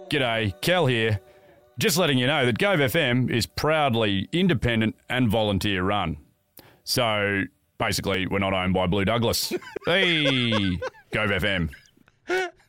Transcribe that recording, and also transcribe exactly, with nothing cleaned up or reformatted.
G'day, Cal here. Just letting you know that Gove F M is proudly independent and volunteer run. So, basically, we're not owned by Blue Douglas. Hey, Gove F M.